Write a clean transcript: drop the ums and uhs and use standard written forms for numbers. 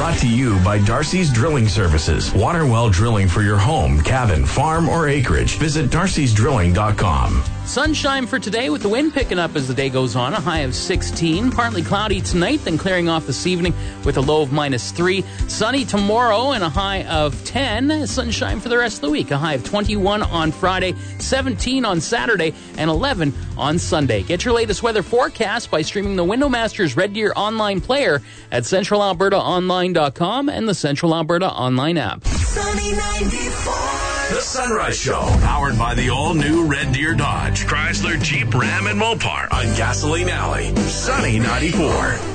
Brought to you by Darcy's Drilling Services. Water well drilling for your home, cabin, farm, or acreage. Visit darcysdrilling.com. Sunshine for today with the wind picking up as the day goes on. A high of 16. Partly cloudy tonight, then clearing off this evening with a low of -3. Sunny tomorrow and a high of 10. Sunshine for the rest of the week. A high of 21 on Friday, 17 on Saturday, and 11 on Sunday. Get your latest weather forecast by streaming the Windowmasters Red Deer online player at centralalbertaonline.com and the Central Alberta online app. Sunny 94. The Sunrise Show, powered by the all-new Red Deer Dodge, Chrysler, Jeep, Ram, and Mopar on Gasoline Alley. Sunny 94.